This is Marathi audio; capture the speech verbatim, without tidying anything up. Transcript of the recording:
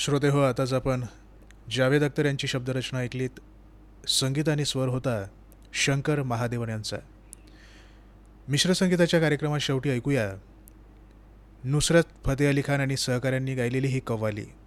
श्रोते हो, आताच आपण जावेद अख्तर यांची शब्दरचना ऐकलीत. संगीत आणि स्वर होता शंकर महादेवन यांचा. मिश्र संगीताच्या कार्यक्रमात शेवटी ऐकूया नुसरत फतेह अली खान आणि सहकाऱ्यांनी गायलेली ही कव्वाली.